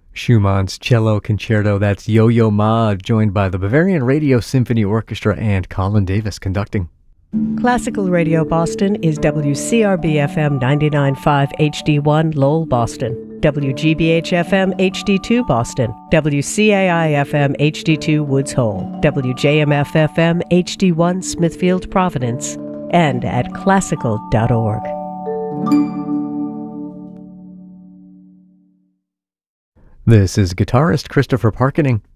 Schumann's Cello Concerto, that's Yo-Yo Ma, joined by the Bavarian Radio Symphony Orchestra and Colin Davis conducting. Classical Radio Boston is WCRB-FM 99.5 HD1 Lowell, Boston, WGBH-FM HD2 Boston, WCAI-FM HD2 Woods Hole, WJMF-FM HD1 Smithfield, Providence, and at classical.org. This is guitarist Christopher Parkening.